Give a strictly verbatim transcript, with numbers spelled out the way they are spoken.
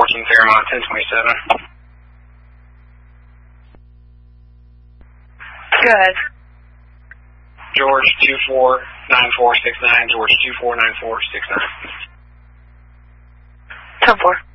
fourteen Fairmont, ten twenty-seven. Good. George two four nine four six nine, George two four nine four six nine. ten four.